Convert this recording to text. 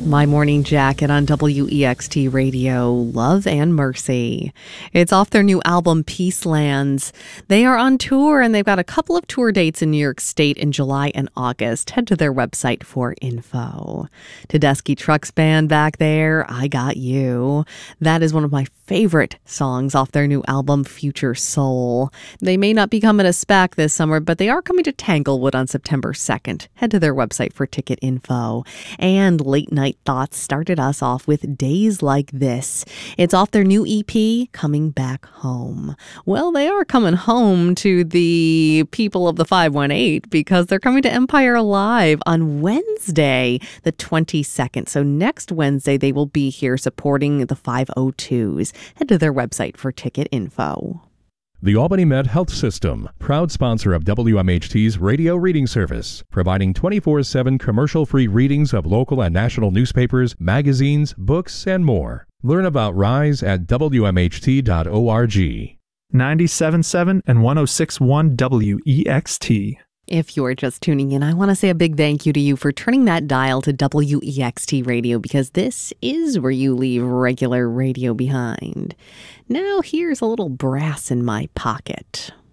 My Morning Jacket on WEXT Radio, Love and Mercy. It's off their new album, Peacelands. They are on tour, and they've got a couple of tour dates in New York State in July and August. Head to their website for info. Tedeschi Trucks Band back there, I Got You. That is one of my favorite songs off their new album, Future Soul. They may not be coming to SPAC this summer, but they are coming to Tanglewood on September 2nd. Head to their website for ticket info. And Late Night Thoughts started us off with Days Like This. It's off their new EP, Coming Back Home. Well, they are coming home to the people of the 518 because they're coming to Empire Live on Wednesday, the 22nd. So next Wednesday, they will be here supporting the 502s. Head to their website for ticket info. The Albany Med Health System, proud sponsor of WMHT's radio reading service, providing 24/7 commercial-free readings of local and national newspapers, magazines, books, and more. Learn about RISE at WMHT.org. 97.7 and 106.1 WEXT. If you're just tuning in, I want to say a big thank you to you for turning that dial to WEXT Radio, because this is where you leave regular radio behind. Now here's a little brass in my pocket.